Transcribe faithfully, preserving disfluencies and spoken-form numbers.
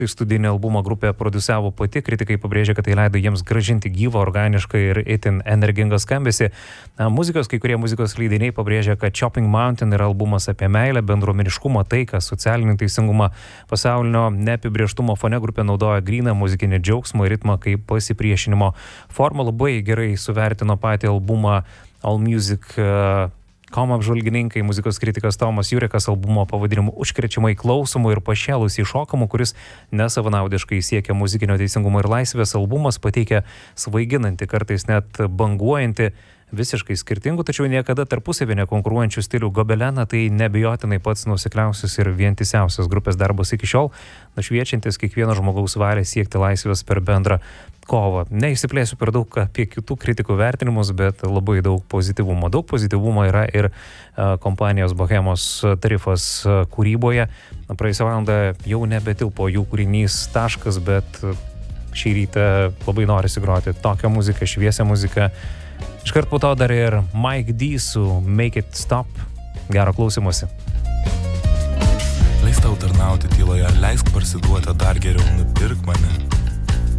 Studijinį albumą grupė produsiavo pati, kritikai pabrėžė, kad tai leido jiems gražinti gyvą, organišką ir itin energingą skambesį. Muzikos, kai kurie muzikos leidiniai pabrėžė, kad Chopping Mountain yra albumas apie meilę, bendruomeniškumą, taiką, socialinį teisingumą, pasaulinio neapibrėžtumo fone grupė naudoja gryną muzikinį džiaugsmą ir ritmą kaip pasipriešinimo formą. Labai gerai suvertino patį albumą AllMusic kom apžvalgininkai, muzikos kritikas Tomas Jurekas albumo pavadinimu užkrečiamai klausomų ir pašėlusiai šokamų, kuris nesavanaudiškai siekia muzikinio teisingumo ir laisvės. Albumas pateikia svaiginantį, kartais net banguojantį, visiškai skirtingų, tačiau niekada tarpusavį nekonkuruojančių stilių gobeleną, tai neabejotinai pats nuosekliausias ir vientisiausias grupės darbas iki šiol, nušviečiantis kiekvieno žmogaus valią siekti laisvės per bendrą kovą. Neišsiplėsiu per daug apie kitų kritikų vertinimus, bet labai daug pozityvumo. Daug pozityvumo yra ir uh, kompanijos Bohemos tarifas uh, kūryboje. Praėjusią valandą jau nebetilpo jų kūrinys Taškas, bet uh, šį rytą labai norisi groti tokią muziką, šviesią muziką. Iškart po to dar ir Mike D su Make It Stop. Gero klausymosi. Leis tau tarnauti tyloje, leisk parsiduoti, dar geriau nupirk mane.